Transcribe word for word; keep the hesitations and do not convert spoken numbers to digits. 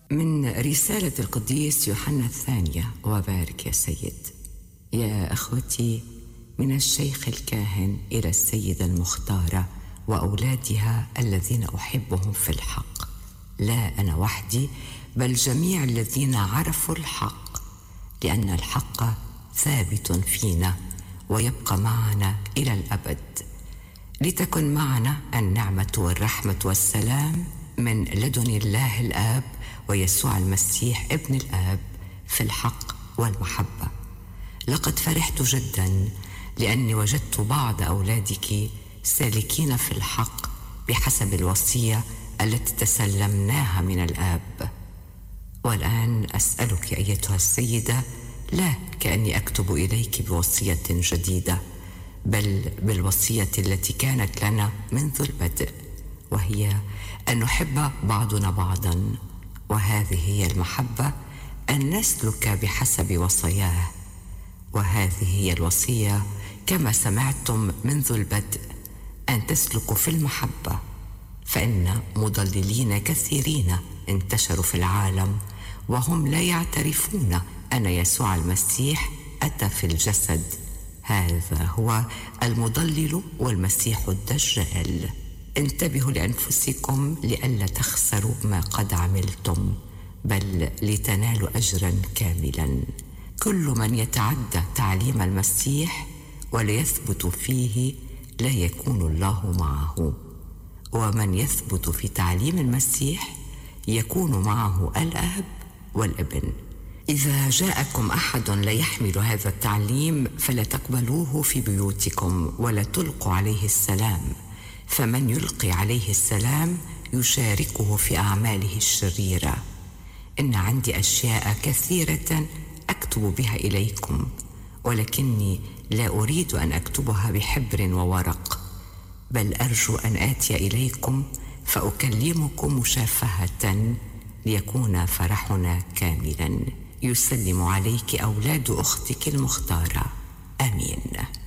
من رسالة القديس يوحنا الثانية. وبارك يا سيد. يا أخوتي، من الشيخ الكاهن إلى السيدة المختارة وأولادها الذين أحبهم في الحق، لا أنا وحدي بل جميع الذين عرفوا الحق، لأن الحق ثابت فينا ويبقى معنا إلى الأبد. لتكن معنا النعمة والرحمة والسلام من لدن الله الآب ويسوع المسيح ابن الآب في الحق والمحبة. لقد فرحت جدا لأني وجدت بعض أولادك سالكين في الحق بحسب الوصية التي تسلمناها من الآب. والآن أسألك أيتها السيدة، لا كأني أكتب إليك بوصية جديدة، بل بالوصية التي كانت لنا منذ البدء، وهي أن نحب بعضنا بعضا، وهذه هي المحبة، أن نسلك بحسب وصاياه. وهذه هي الوصية كما سمعتم منذ البدء، أن تسلكوا في المحبة. فإن مضللين كثيرين انتشروا في العالم وهم لا يعترفون أن يسوع المسيح أتى في الجسد. هذا هو المضلل والمسيح الدجال. انتبهوا لأنفسكم لئلا تخسروا ما قد عملتم، بل لتنالوا أجرا كاملا. كل من يتعدى تعليم المسيح وليثبت فيه لا يكون الله معه، ومن يثبت في تعليم المسيح يكون معه الآب والابن. إذا جاءكم أحد لا يحمل هذا التعليم فلا تقبلوه في بيوتكم ولا تلقوا عليه السلام، فمن يلقي عليه السلام يشاركه في أعماله الشريرة. إن عندي أشياء كثيرة أكتب بها إليكم، ولكني لا أريد أن أكتبها بحبر وورق، بل أرجو أن آتي إليكم فأكلمكم مشافهة ليكون فرحنا كاملا. يسلم عليك أولاد أختك المختارة. آمين.